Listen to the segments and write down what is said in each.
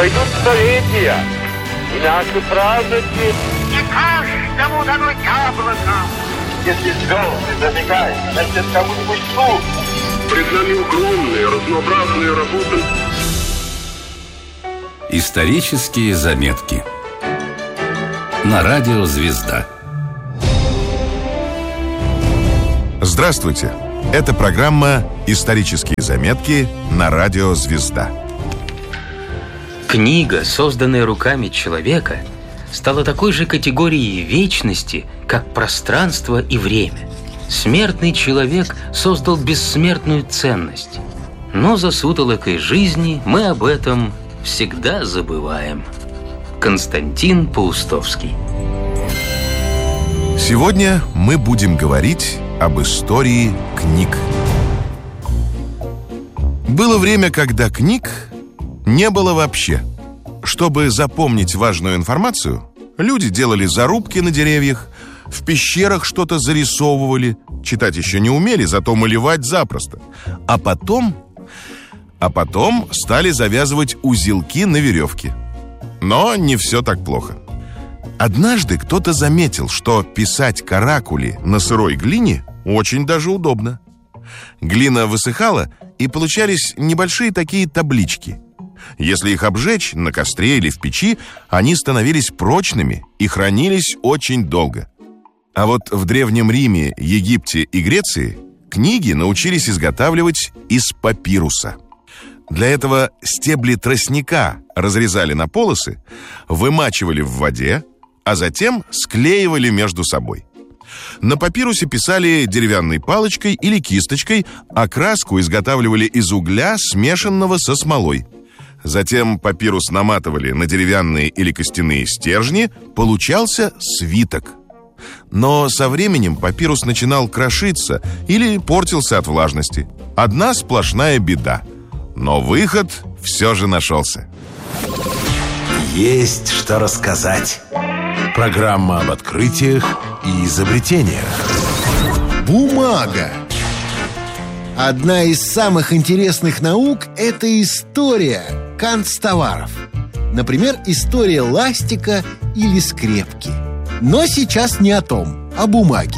Пройдут столетия, и наши праздники... Не каждому дано яблоко. Если звезды зажигают, значит, кому-нибудь суд. Пред нами огромные, разнообразные работы. Исторические заметки на радио «Звезда». Здравствуйте! Это программа «Исторические заметки» на радио «Звезда». Книга, созданная руками человека, стала такой же категорией вечности, как пространство и время. Смертный человек создал бессмертную ценность. Но за сутолокой жизни мы об этом всегда забываем. Константин Паустовский. Сегодня мы будем говорить об истории книг. Было время, когда книг не было вообще. Чтобы запомнить важную информацию, люди делали зарубки на деревьях, в пещерах что-то зарисовывали, читать еще не умели, зато малевать запросто. А потом стали завязывать узелки на веревке. Но не все так плохо. Однажды кто-то заметил, что писать каракули на сырой глине очень даже удобно. Глина высыхала, и получались небольшие такие таблички. Если их обжечь на костре или в печи, они становились прочными и хранились очень долго. А вот в Древнем Риме, Египте и Греции книги научились изготавливать из папируса. Для этого стебли тростника разрезали на полосы, вымачивали в воде, а затем склеивали между собой. На папирусе писали деревянной палочкой или кисточкой, а краску изготавливали из угля, смешанного со смолой. Затем папирус наматывали на деревянные или костяные стержни, получался свиток. Но со временем папирус начинал крошиться или портился от влажности. Одна сплошная беда. Но выход все же нашелся. Есть что рассказать. Программа об открытиях и изобретениях. Бумага. Одна из самых интересных наук – это история канцтоваров. Например, история ластика или скрепки. Но сейчас не о том, о бумаге.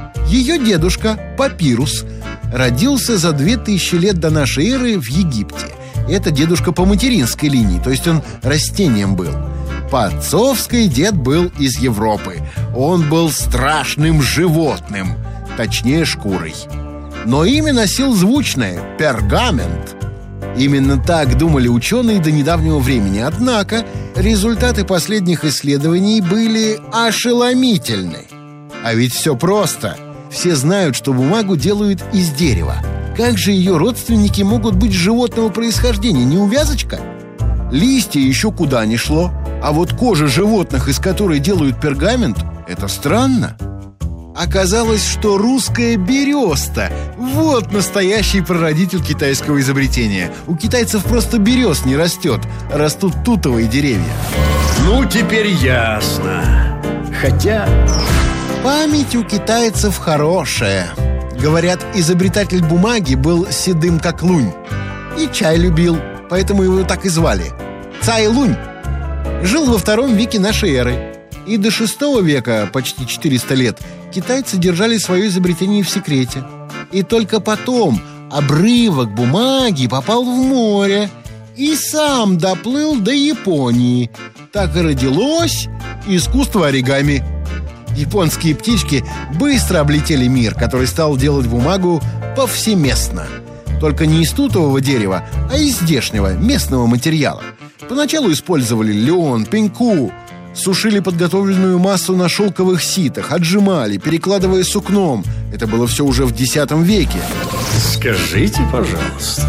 Ее дедушка, Папирус, родился за 2000 лет до нашей эры в Египте. Это дедушка по материнской линии, то есть он растением был. По отцовской дед был из Европы. Он был страшным животным, точнее шкурой. Но имя носил звучное – пергамент. Именно так думали ученые до недавнего времени. Однако результаты последних исследований были ошеломительны. А ведь все просто. Все знают, что бумагу делают из дерева. Как же ее родственники могут быть животного происхождения? Неувязочка? Листья еще куда ни шло. А вот кожа животных, из которой делают пергамент, это странно. Оказалось, что русская береста – вот настоящий прародитель китайского изобретения. У китайцев просто берез не растет, растут тутовые деревья. Ну, теперь ясно. Хотя... Память у китайцев хорошая. Говорят, изобретатель бумаги был седым как лунь. И чай любил, поэтому его так и звали. Цай Лунь. Жил во 2 веке нашей эры. И до 6 века, почти 400 лет, китайцы держали свое изобретение в секрете. И только потом обрывок бумаги попал в море и сам доплыл до Японии. Так и родилось искусство оригами. Японские птички быстро облетели мир, который стал делать бумагу повсеместно. Только не из тутового дерева, а из здешнего, местного материала. Поначалу использовали лен, пеньку, сушили подготовленную массу на шелковых ситах, отжимали, перекладывая сукном. Это было все уже в X веке. Скажите, пожалуйста.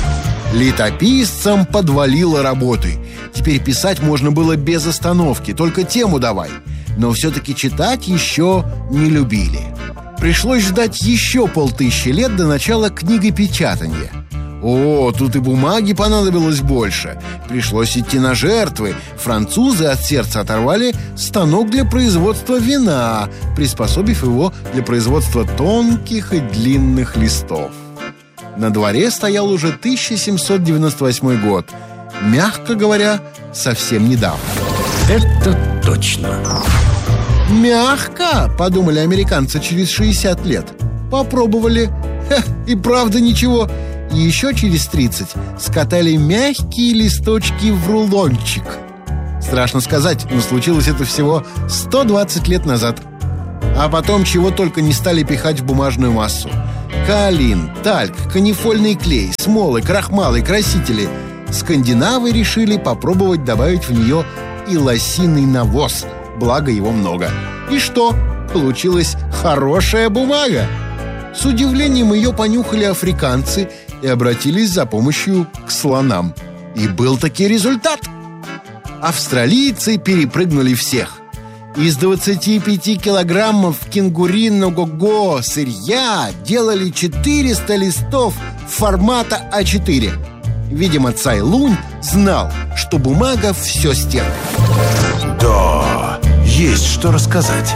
Летописцам подвалило работы. Теперь писать можно было без остановки, только тему давай. Но все-таки читать еще не любили. Пришлось ждать еще 500 лет до начала книгопечатания. О, тут и бумаги понадобилось больше. Пришлось идти на жертвы. Французы от сердца оторвали станок для производства вина, приспособив его для производства тонких и длинных листов. На дворе стоял уже 1798 год. мягко говоря, совсем недавно. Это точно. Мягко, подумали американцы через 60 лет. Попробовали, и правда ничего. И еще через 30 скатали мягкие листочки в рулончик. Страшно сказать, но случилось это всего 120 лет назад. А потом чего только не стали пихать в бумажную массу. Каолин, тальк, канифольный клей, смолы, крахмалы, красители. Скандинавы решили попробовать добавить в нее и лосиный навоз, благо его много. И что? Получилась хорошая бумага. С удивлением ее понюхали африканцы и обратились за помощью к слонам. И был таки результат. Австралийцы перепрыгнули всех. Из 25 килограммов кенгуриного сырья делали 400 листов формата А4. Видимо, Цай Лунь знал, что бумага все стерпит. Да, есть что рассказать.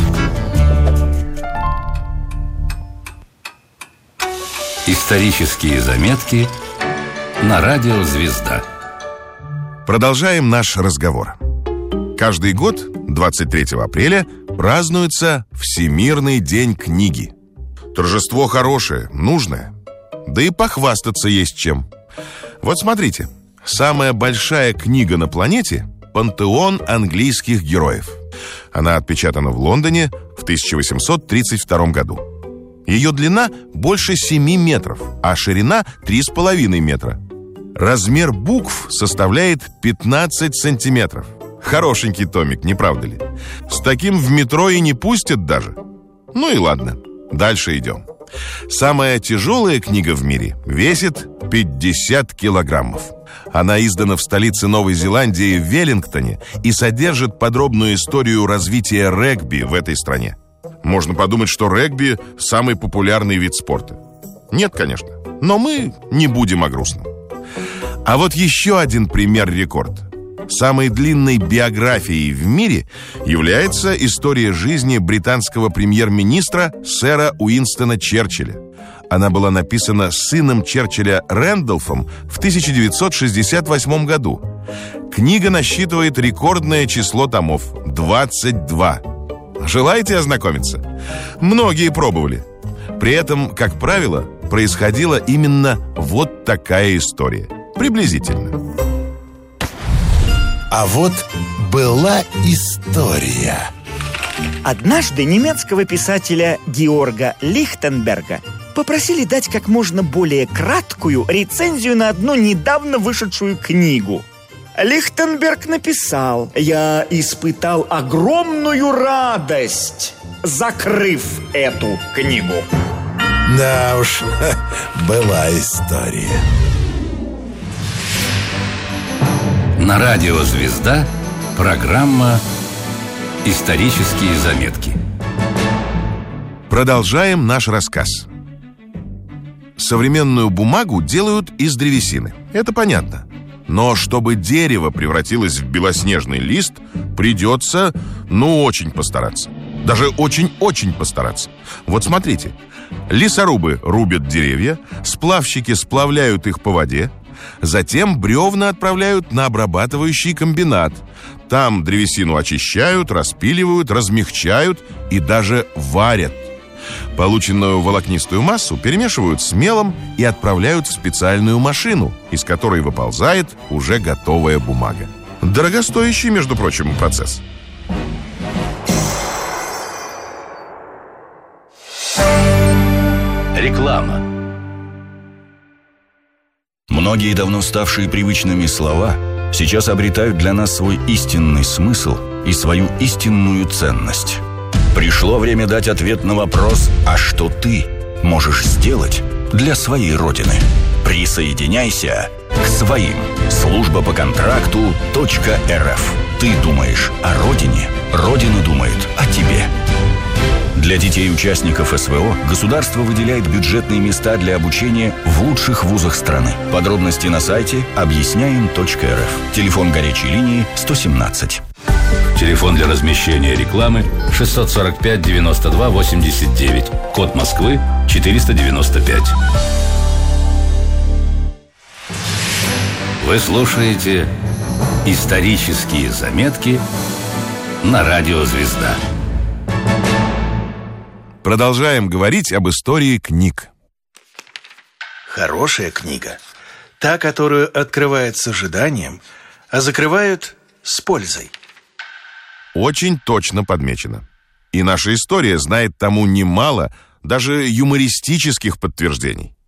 Исторические заметки на радио «Звезда». Продолжаем наш разговор. Каждый год, 23 апреля, празднуется Всемирный день книги. Торжество хорошее, нужное. Да и похвастаться есть чем. Вот смотрите, самая большая книга на планете – «Пантеон английских героев». Она отпечатана в Лондоне в 1832 году. Ее длина больше 7 метров, а ширина 3,5 метра. Размер букв составляет 15 сантиметров. Хорошенький томик, не правда ли? С таким в метро и не пустят даже. Ну и ладно, дальше идем. Самая тяжелая книга в мире весит 50 килограммов. Она издана в столице Новой Зеландии, в Веллингтоне, и содержит подробную историю развития регби в этой стране. Можно подумать, что регби – самый популярный вид спорта. Нет, конечно, но мы не будем о грустном. А вот еще один пример-рекорд. Самой длинной биографией в мире является история жизни британского премьер-министра сэра Уинстона Черчилля. Она была написана сыном Черчилля Рэндольфом в 1968 году. Книга насчитывает рекордное число томов – 22. Желаете ознакомиться? Многие пробовали. При этом, как правило, происходила именно вот такая история. Приблизительно. А вот была история. Однажды немецкого писателя Георга Лихтенберга попросили дать как можно более краткую рецензию на одну недавно вышедшую книгу. Лихтенберг написал: «Я испытал огромную радость, закрыв эту книгу». Да уж, была история. На радио «Звезда» программа «Исторические заметки». Продолжаем наш рассказ. Современную бумагу делают из древесины. Это понятно. Но чтобы дерево превратилось в белоснежный лист, придется, очень постараться. Даже очень-очень постараться. Вот смотрите. Лесорубы рубят деревья, сплавщики сплавляют их по воде, затем бревна отправляют на обрабатывающий комбинат. Там древесину очищают, распиливают, размягчают и даже варят. Полученную волокнистую массу перемешивают с мелом и отправляют в специальную машину, из которой выползает уже готовая бумага. Дорогостоящий, между прочим, процесс. Реклама. Многие давно ставшие привычными слова сейчас обретают для нас свой истинный смысл и свою истинную ценность. Пришло время дать ответ на вопрос: а что ты можешь сделать для своей Родины? Присоединяйся к своим. Служба по контракту .рф. Ты думаешь о Родине, Родина думает о тебе. Для детей-участников СВО государство выделяет бюджетные места для обучения в лучших вузах страны. Подробности на сайте объясняем.рф. Телефон горячей линии 117. Телефон для размещения рекламы 645 92 89. Код Москвы 495. Вы слушаете «Исторические заметки» на радио «Звезда». Продолжаем говорить об истории книг. Хорошая книга – та, которую открывают с ожиданием, а закрывают с пользой. Очень точно подмечено. И наша история знает тому немало даже юмористических подтверждений.